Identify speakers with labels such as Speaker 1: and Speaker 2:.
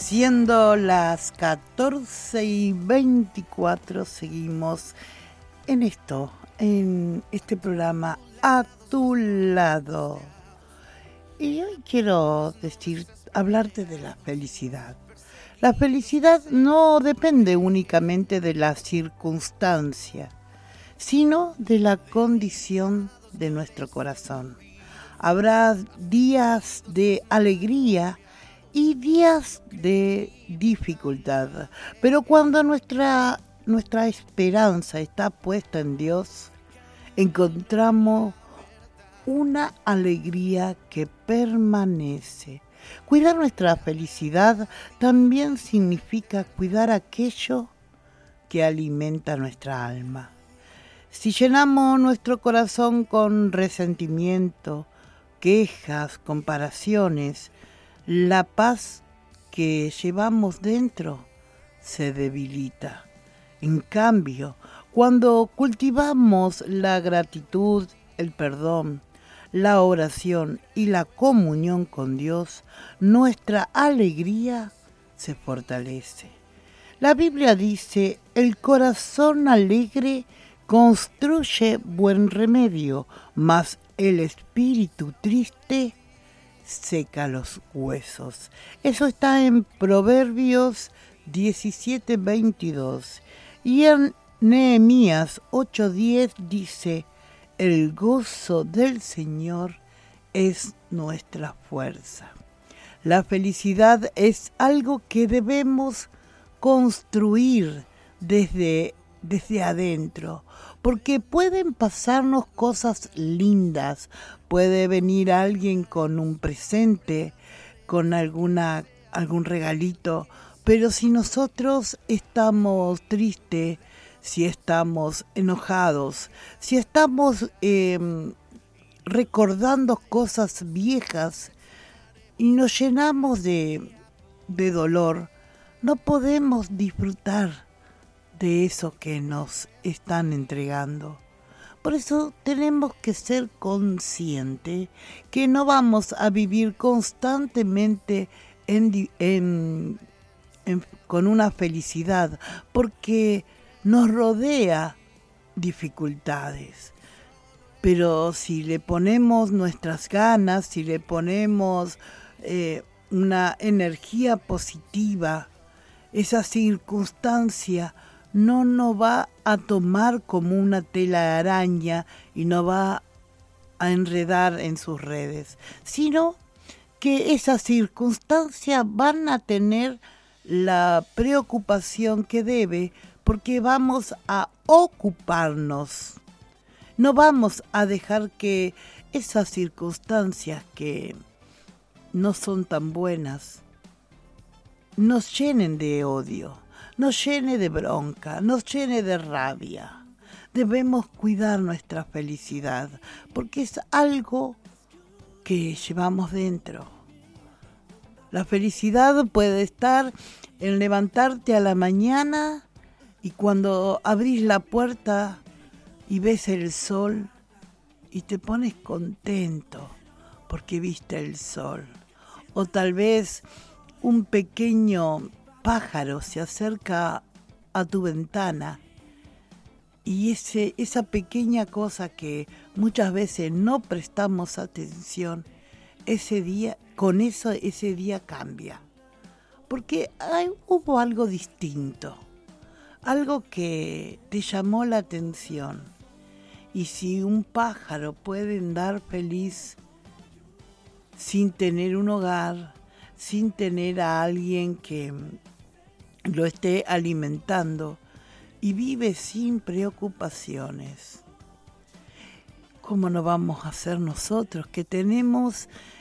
Speaker 1: Siendo las 14:24, seguimos en este programa A Tu Lado. Y hoy quiero hablarte de la felicidad. La felicidad no depende únicamente de la circunstancia, sino de la condición de nuestro corazón. Habrá días de alegría y días de dificultad, pero cuando nuestra esperanza está puesta en Dios, encontramos una alegría que permanece. Cuidar nuestra felicidad también significa cuidar aquello que alimenta nuestra alma. Si llenamos nuestro corazón con resentimiento, quejas, comparaciones, la paz que llevamos dentro se debilita. En cambio, cuando cultivamos la gratitud, el perdón, la oración y la comunión con Dios, nuestra alegría se fortalece. La Biblia dice: el corazón alegre construye buen remedio, mas el espíritu triste seca los huesos. Eso está en Proverbios 17:22. Y en Nehemías 8:10 dice: el gozo del Señor es nuestra fuerza. La felicidad es algo que debemos construir desde adentro, porque pueden pasarnos cosas lindas. Puede venir alguien con un presente, con algún regalito, pero si nosotros estamos tristes, si estamos enojados, si estamos recordando cosas viejas y nos llenamos de dolor, no podemos disfrutar de eso que nos están entregando. Por eso tenemos que ser conscientes que no vamos a vivir constantemente con una felicidad, porque nos rodea dificultades. Pero si le ponemos nuestras ganas, si le ponemos una energía positiva, esa circunstancia no nos va a tomar como una tela araña y no va a enredar en sus redes, sino que esas circunstancias van a tener la preocupación que debe, porque vamos a ocuparnos. No vamos a dejar que esas circunstancias que no son tan buenas nos llenen de odio, nos llene de bronca, nos llene de rabia. Debemos cuidar nuestra felicidad, porque es algo que llevamos dentro. La felicidad puede estar en levantarte a la mañana y cuando abrís la puerta y ves el sol y te pones contento porque viste el sol. O tal vez un pequeño pájaro se acerca a tu ventana y esa pequeña cosa que muchas veces no prestamos atención, ese día cambia, porque hubo algo distinto, algo que te llamó la atención. Y si un pájaro puede andar feliz sin tener un hogar, sin tener a alguien que lo esté alimentando y vive sin preocupaciones, ¿cómo no vamos a ser nosotros que tenemos